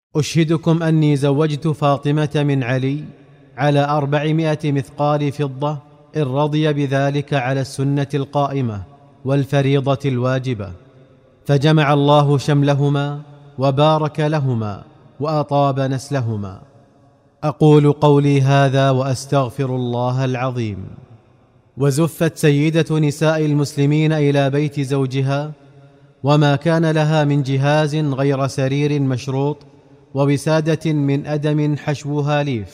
أشهدكم أني زوجت فاطمة من علي على 400 مثقال فضة إن رضي بذلك على السنة القائمة والفريضة الواجبة. فجمع الله شملهما وبارك لهما وأطاب نسلهما. أقول قولي هذا وأستغفر الله العظيم. وزفت سيدة نساء المسلمين إلى بيت زوجها، وما كان لها من جهاز غير سرير مشروط ووسادة من أدم حشوها ليف،